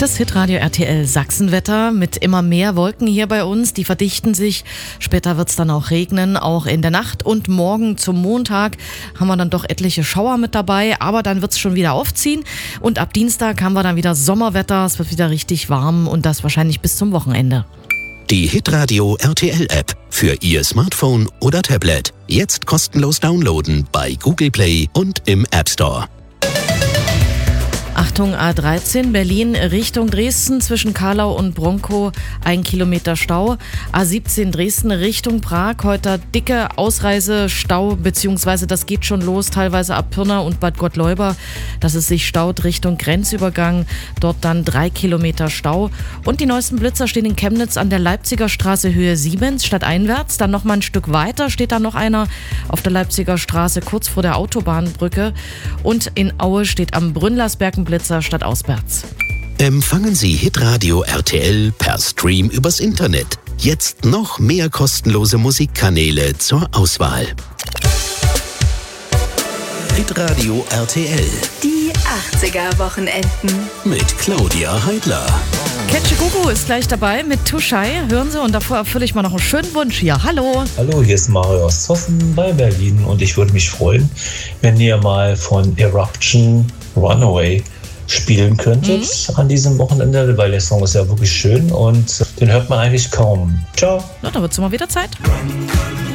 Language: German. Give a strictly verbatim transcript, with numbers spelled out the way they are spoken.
Das Hitradio R T L Sachsenwetter mit immer mehr Wolken hier bei uns. Die verdichten sich. Später wird es dann auch regnen. Auch in der Nacht und morgen zum Montag haben wir dann doch etliche Schauer mit dabei. Aber dann wird es schon wieder aufziehen. Und ab Dienstag haben wir dann wieder Sommerwetter. Es wird wieder richtig warm und das wahrscheinlich bis zum Wochenende. Die Hitradio R T L App für Ihr Smartphone oder Tablet. Jetzt kostenlos downloaden bei Google Play und im App Store. Achtung, A dreizehn, Berlin Richtung Dresden zwischen Karlau und Bronkow, ein Kilometer Stau. A siebzehn, Dresden Richtung Prag, heute dicke Ausreisestau, beziehungsweise das geht schon los, teilweise ab Pirna und Bad Gottleuba, dass es sich staut Richtung Grenzübergang, dort dann drei Kilometer Stau. Und die neuesten Blitzer stehen in Chemnitz an der Leipziger Straße Höhe sieben, stadteinwärts. Dann noch mal ein Stück weiter steht da noch einer auf der Leipziger Straße, kurz vor der Autobahnbrücke. Und in Aue steht am Brünnlersberg Blitzer stadtauswärts. Empfangen Sie Hitradio R T L per Stream übers Internet. Jetzt noch mehr kostenlose Musikkanäle zur Auswahl. Hitradio R T L. Die achtziger-Wochenenden. Mit Claudia Heidler. Ketsche Gugu ist gleich dabei mit Tuschai. Hören Sie, und davor erfülle ich mal noch einen schönen Wunsch hier. Hallo. Hallo, hier ist Mario aus Zossen bei Berlin und ich würde mich freuen, wenn ihr mal von Eruption Runaway spielen könntet mhm. an diesem Wochenende, weil der Song ist ja wirklich schön und den hört man eigentlich kaum. Ciao. Na, da wird es mal wieder Zeit.